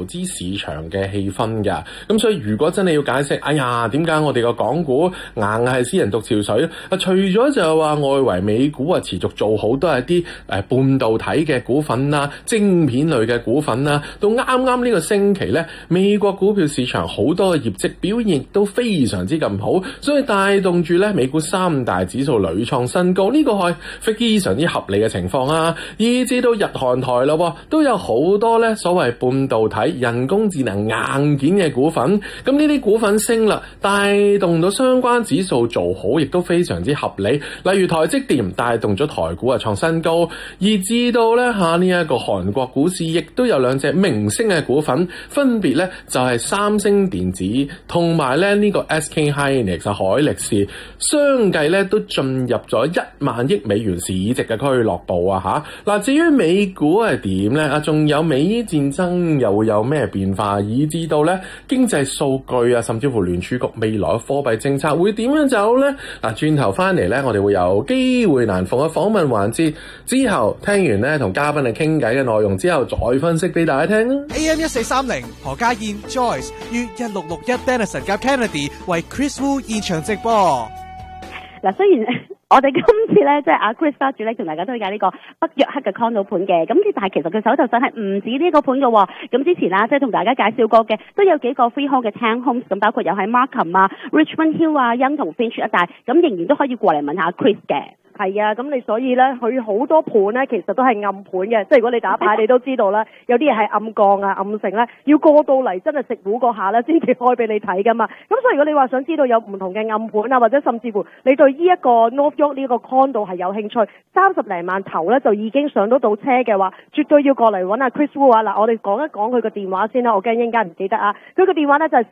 資市場嘅氣氛㗎。咁所以如果真係要解釋，哎呀，點解我哋個港股硬係私人獨潮水？除咗就係話外圍美股啊持續做好，都係啲半導體嘅股份啦、晶片類嘅股份啦，到啱啱呢個星期咧，美國股票市場好多嘅業績表現都非常之咁好，所以帶動住咧美股三大指數屢創新高，呢個係非常之合理嘅情況啊！以至到日韓台咯，都有好多咧所謂半導體、人工智能硬件嘅股份，咁呢啲股份升啦，帶動到相關指數做好，亦都非常之合理。例如台積電帶動咗台股啊創新高，以至到咧呢一個韓國股市亦都有兩隻明星嘅股份，分別咧就係三星電子同埋咧呢個 SK Hynix 海力士，相繼咧都進入咗1萬億美元市值嘅俱樂部啊嚇！嗱，至於美股係點咧？仲有美伊戰爭又會有咩變化？以至到咧經濟數據啊，甚至乎聯儲局未來嘅貨幣政策會點樣走咧？嗱，轉頭翻嚟咧，我哋會有機會難逢嘅訪問環節，之後聽完咧同嘉賓嚟傾偈嘅內容之後，再分析俾大家聽啊 ！AM 1430何家燕 Joyce 於1661 Denison 夾 Kennedy 為 Chris Wu 現場直播。 嗱，雖然我哋今次咧即係阿 Chris 花主咧同大家推介呢個北約克嘅 condo 盤嘅，咁但係其實佢手頭上係唔止呢個盤嘅喎。咁之前啦，即係同大家介紹過嘅，都有幾個 freehold 嘅 town homes， 咁包括有喺 Markham 啊、Richmond Hill 啊、Young 同 Finch 一帶，咁仍然都可以過嚟問下 Chris 嘅。 係啊，咁你所以咧，佢好多盤咧，其實都係暗盤嘅，即係如果你打牌，你都知道啦，有啲嘢係暗降啊、暗成咧，要過到嚟真係食糊嗰下咧，先至開俾你睇噶嘛。咁所以如果你話想知道有唔同嘅暗盤啊，或者甚至乎你對呢一個 North York 呢個 condo 係有興趣，30零萬頭咧就已經上到車嘅話，絕對要過嚟揾阿 Chris Wu 啊！嗱，我哋講一講佢個電話先啦，我驚一陣間唔記得啊。佢個電話咧就係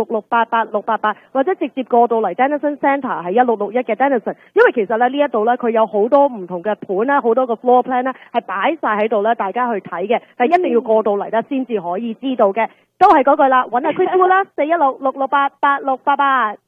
41668888，或者直接過到嚟 Denison Centre 係1661嘅 Denison， 因為其實咧呢一度咧佢有好多唔同嘅盤啦，好多個 floor plan 咧係擺晒喺度咧，大家去睇嘅，但係一定要過到嚟咧先至可以知道嘅，都係嗰句啦，揾阿 Chris Wu 啦，4166688688。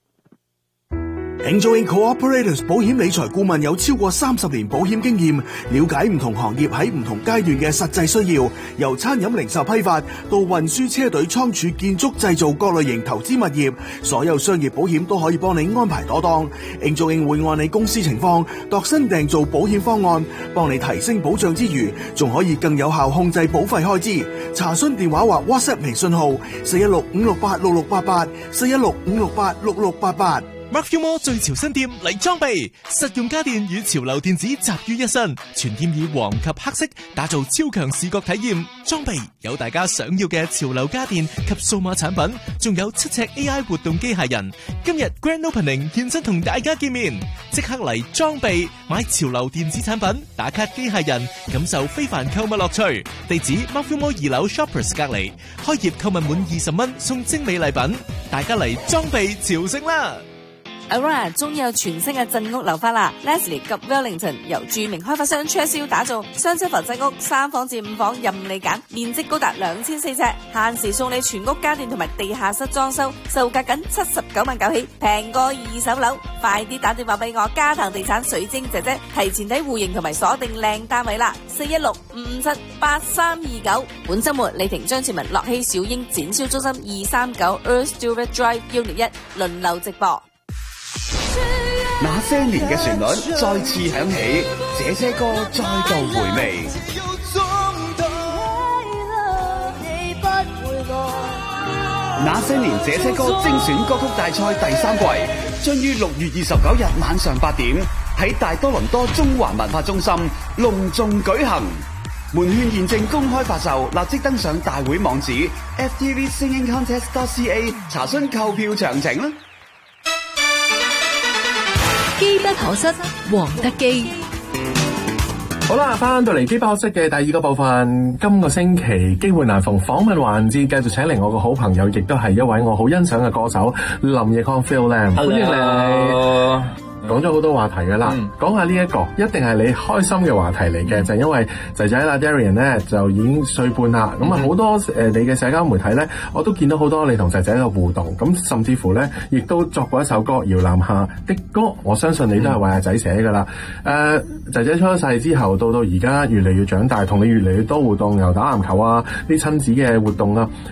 Angel Inc. Cooperators 保險理財顧問有超過30年保險經驗，了解唔同行業喺唔同階段嘅實際需要，由餐飲零售批發到運輸車隊倉儲建築製造各類型投資物業，所有商業保險都可以幫你安排妥當。Angel Inc. 會按你公司情況度身訂造保險方案，幫你提升保障之餘，仲可以更有效控制保費開支。查詢電話或 WhatsApp 微信號416-568-6688 416-568-6688。 Mark Mall 最潮新店嚟裝備，實用家電與潮流電子集於一身，全店以黃及黑色打造超強視覺體驗。裝備有大家想要嘅潮流家電及數碼產品，仲有7尺 AI 活動機械人。今日 Grand Opening 現身同大家見面，即刻嚟裝備買潮流電子產品，打卡機械人，感受非凡購物樂趣。地址 Mark Mall 2樓 Shoppers 隔離，開業購物滿20蚊送精美禮品，大家嚟裝備朝聖啦！ Aurora 終於有全新嘅鎮屋樓花啦 ！Leslie 及 Wellington 由著名開發商 Churchill 打造雙車房鎮屋，3房至5房任你揀，面積高達2400尺，限時送你全屋家電同埋地下室裝修，售價僅79萬9起，平過二手樓。快啲打電話俾我，嘉騰地產水晶姐姐提前睇戶型同埋鎖定靚單位啦！416-557-8329。本週末李婷、張志文、樂熙、小英展銷中心239 Earl Stewart Drive Unit 1輪流直播。 那些年嘅旋律再次響起，這些歌再度回味。那些年這些歌精選歌曲大賽第3季將於6月29日晚上8點喺大多倫多中環文化中心隆重舉行。門券現正公開發售，立即登上大會網址 ftvsingingcontest.ca 查詢購票詳情啦。 機不可失，黃德基。 好啦，翻到嚟機不可失嘅第2個部分，今個星期機會難逢訪問環節，繼續請嚟我個好朋友，亦都係一位我好欣賞嘅歌手林奕匡 Phil Lam， 歡迎你。講咗好多話題噶啦，講下呢一個一定係你開心嘅話題嚟嘅，就係因為仔仔啦 Darian 咧就已經歲半啦，咁啊好多你嘅社交媒體咧，我都見到好多你同仔仔嘅互動，咁甚至乎咧亦都作過一首歌《搖籃下的歌》，我相信你都係為阿仔寫噶啦。仔仔出咗世之後，到而家越嚟越長大，同你越嚟越多互動，又打籃球啊，啲親子嘅活動啊。